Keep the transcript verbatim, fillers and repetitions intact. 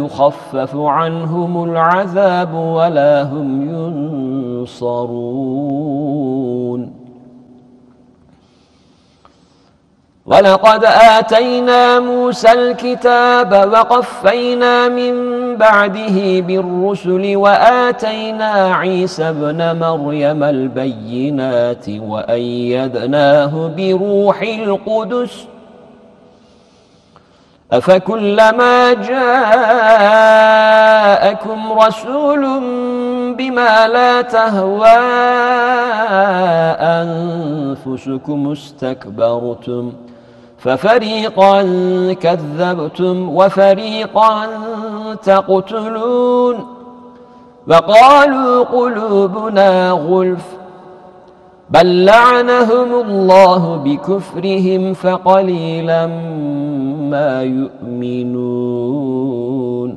يخفف عنهم العذاب ولا هم ينصرون. ولقد آتينا موسى الكتاب وقفينا من بعده بالرسل وآتينا عيسى ابن مريم البينات وأيدناه بروح القدس أفكلما جاءكم رسول بما لا تهوى أنفسكم استكبرتم ففريقا كذبتم وفريقا تقتلون. وقالوا قلوبنا غلف بل لعنهم الله بكفرهم فقليلا ما يؤمنون.